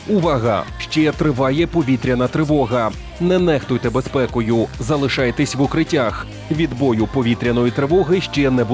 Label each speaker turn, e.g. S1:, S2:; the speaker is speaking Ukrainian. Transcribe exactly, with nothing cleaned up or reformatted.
S1: Увага! Ще триває повітряна тривога. Не нехтуйте безпекою, залишайтесь в укриттях. Відбою повітряної тривоги ще не буде.